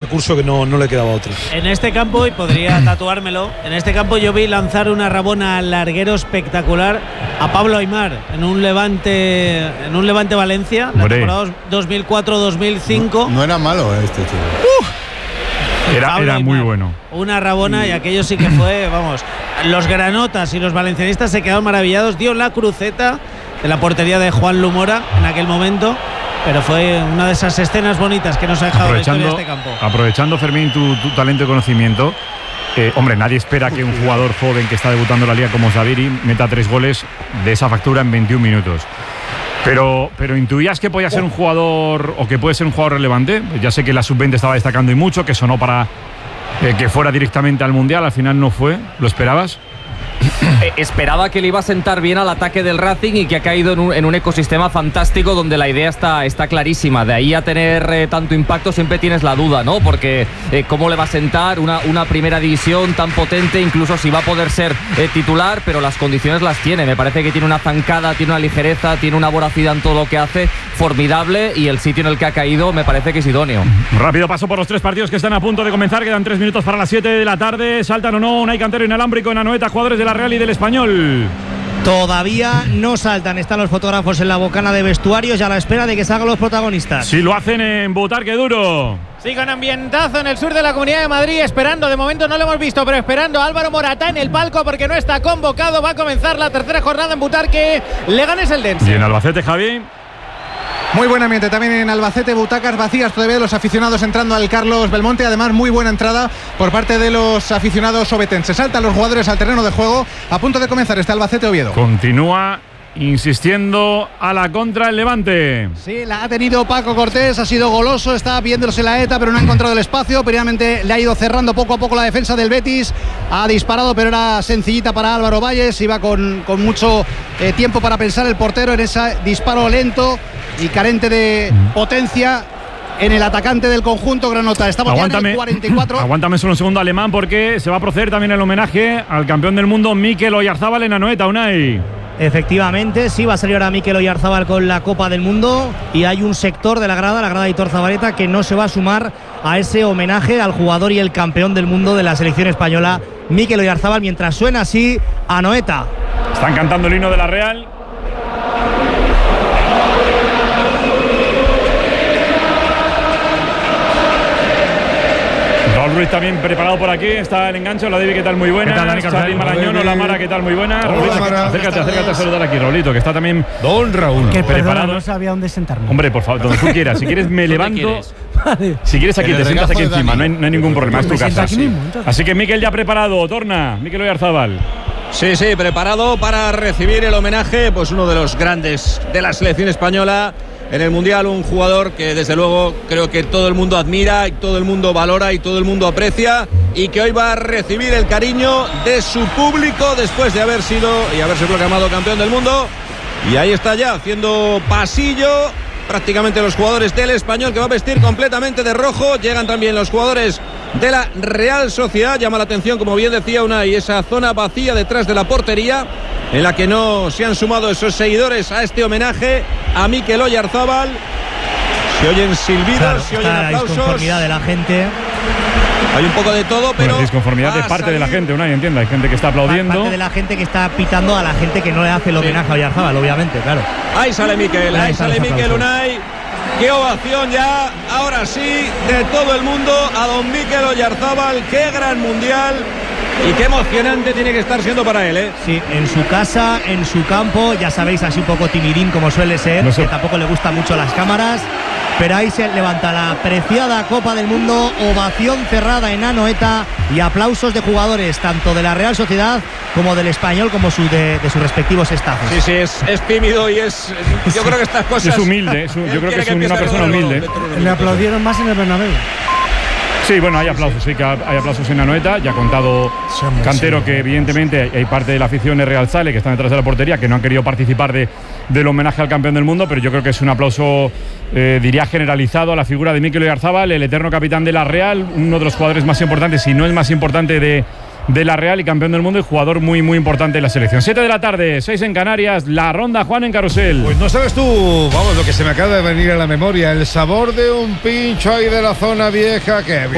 recurso que no le quedaba otro. En este campo, y podría tatuármelo, en este campo yo vi lanzar una rabona al larguero espectacular a Pablo Aimar en un Levante Valencia, la temporada 2004-2005. No era malo este chico. Era muy bueno. Una rabona y aquello sí que fue, vamos, los granotas y los valencianistas se quedaron maravillados. Dio la cruceta de la portería de Juan Lumora en aquel momento, pero fue una de esas escenas bonitas que nos ha dejado la historia de este campo. Aprovechando, Fermín, tu talento y conocimiento, hombre, nadie espera que un jugador joven que está debutando en la liga como Zaviri meta 3 goles de esa factura en 21 minutos. Pero intuías que podía ser un jugador, o que puede ser un jugador relevante. Ya sé que la sub-20 estaba destacando y mucho, que sonó para que fuera directamente al Mundial. Al final no fue. ¿Lo esperabas? Esperaba que le iba a sentar bien al ataque del Racing y que ha caído en un ecosistema fantástico donde la idea está clarísima. De ahí a tener tanto impacto siempre tienes la duda, ¿no? Porque cómo le va a sentar una primera división tan potente, incluso si va a poder ser titular, pero las condiciones las tiene. Me parece que tiene una zancada, tiene una ligereza, tiene una voracidad en todo lo que hace formidable, y el sitio en el que ha caído me parece que es idóneo. Rápido paso por los 3 partidos que están a punto de comenzar. Quedan 3 minutos para las 7 de la tarde. ¿Saltan o no Unai Cantero inalámbrico en Anoeta, jugadores de la Real y del Español? Todavía no saltan, están los fotógrafos en la bocana de vestuarios y a la espera de que salgan los protagonistas. Si lo hacen en Butarque Duro. Sí, con ambientazo en el sur de la Comunidad de Madrid, esperando, de momento no lo hemos visto, pero esperando a Álvaro Morata en el palco porque no está convocado. Va a comenzar la tercera jornada en Butarque, Leganés Eldense. Y en Albacete, Javi. Muy buen ambiente también en Albacete, butacas vacías todavía de los aficionados entrando al Carlos Belmonte. Además, muy buena entrada por parte de los aficionados obetenses. Saltan los jugadores al terreno de juego, a punto de comenzar este Albacete Oviedo. Continúa insistiendo a la contra el Levante. Sí, la ha tenido Paco Cortés, ha sido goloso, está viéndose la ETA, pero no ha encontrado el espacio. Previamente le ha ido cerrando poco a poco la defensa del Betis. Ha disparado, pero era sencillita para Álvaro Valles. Iba con mucho tiempo para pensar el portero en ese disparo lento y carente de potencia en el atacante del conjunto granota. Estamos ya en el 44. Aguántame solo un segundo, Alemán, porque se va a proceder también el homenaje al campeón del mundo Mikel Oyarzábal en Anoeta, Unai. Efectivamente, sí, va a salir ahora Mikel Oyarzábal con la Copa del Mundo, y hay un sector de la grada de Aitor Zabaleta, que no se va a sumar a ese homenaje al jugador y el campeón del mundo de la selección española, Mikel Oyarzábal, mientras suena así Anoeta. Están cantando el himno de la Real. Raúl Ruiz también preparado por aquí, está el enganche. Hola David, ¿qué tal? Muy buena. Charly Marañón, hola Mara, ¿qué tal? Muy buena. Raulito, acércate a saludar aquí, Raulito, que está también Don Raúl. Que preparado. Perdona, no sabía dónde sentarme. Hombre, por favor, donde tú quieras. Si quieres me levanto. Vale. Si quieres aquí, te sientas aquí encima, no hay ningún problema, es tu casa. Así que Mikel ya preparado, torna, Mikel Oyarzábal. Sí, preparado para recibir el homenaje, pues uno de los grandes de la selección española en el Mundial, un jugador que desde luego creo que todo el mundo admira y todo el mundo valora y todo el mundo aprecia, y que hoy va a recibir el cariño de su público después de haber sido y haberse proclamado campeón del mundo. Y ahí está ya haciendo pasillo prácticamente los jugadores del Español, que va a vestir completamente de rojo. Llegan también los jugadores de la Real Sociedad. Llama la atención, como bien decía Unai, esa zona vacía detrás de la portería, en la que no se han sumado esos seguidores a este homenaje a Mikel Oyarzábal. Se oyen silbidos, claro, se oyen aplausos. La disconformidad de la gente. Hay un poco de todo, pero disconformidad de parte de la gente, Unai, entienda. Hay gente que está aplaudiendo. Parte de la gente que está pitando a la gente que no le hace el homenaje a Oyarzábal, obviamente, claro. Ahí sale Mikel, Unai. Qué ovación ya, ahora sí, de todo el mundo a don Mikel Oyarzábal. Qué gran mundial y qué emocionante tiene que estar siendo para él, ¿eh? Sí, en su casa, en su campo, ya sabéis, así un poco timidín como suele ser, que tampoco le gustan mucho las cámaras, pero ahí se levanta la preciada Copa del Mundo, ovación cerrada en Anoeta y aplausos de jugadores tanto de la Real Sociedad como del Español, como de sus respectivos estafos. Sí, es tímido y es... Yo creo que estas cosas... Es humilde, yo creo que es una persona humilde. Le aplaudieron más en el Bernabéu. Sí, bueno, hay aplausos, sí que hay aplausos en Anoeta. Ya ha contado Cantero que evidentemente hay parte de la afición de Real Sale que están detrás de la portería, que no han querido participar del homenaje al campeón del mundo, pero yo creo que es un aplauso, diría, generalizado a la figura de Mikel Oyarzábal, el eterno capitán de la Real, uno de los jugadores más importantes, si no el más importante de la Real, y campeón del mundo y jugador muy muy importante de la selección. 7 de la tarde, 6 en Canarias, la ronda Juan en Carrusel. Pues no sabes tú, vamos, lo que se me acaba de venir a la memoria, el sabor de un pincho ahí de la zona vieja, que